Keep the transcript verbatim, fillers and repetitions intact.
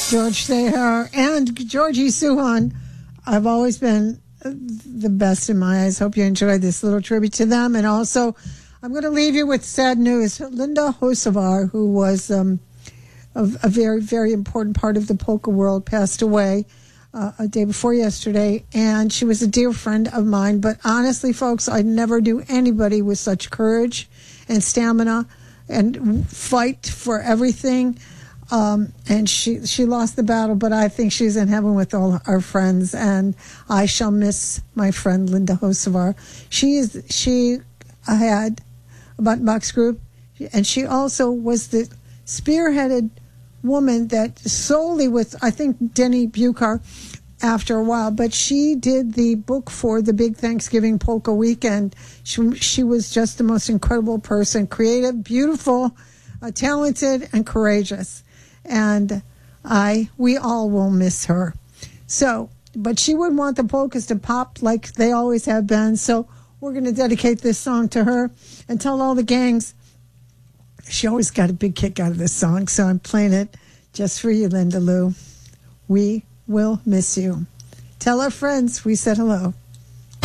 George Thayer and Georgie Suhan. I've always been the best in my eyes. Hope you enjoyed this little tribute to them. And also, I'm going to leave you with sad news. Linda Hocevar, who was um, a, a very, very important part of the polka world, passed away uh, a day before yesterday. And she was a dear friend of mine. But honestly, folks, I never knew anybody with such courage and stamina and fight for everything. Um, and she she lost the battle, but I think she's in heaven with all our friends, and I shall miss my friend Linda Hocevar. She is she had a button box group, and she also was the spearheaded woman that solely with, I think, Denny Buchar after a while, but she did the book for the big Thanksgiving polka weekend. She, she was just the most incredible person, creative, beautiful, uh, talented, and courageous. And I, we all will miss her. So, but she would want the polkas to pop like they always have been. So we're going to dedicate this song to her and tell all the gangs. She always got a big kick out of this song. So I'm playing it just for you, Linda Lou. We will miss you. Tell our friends we said hello.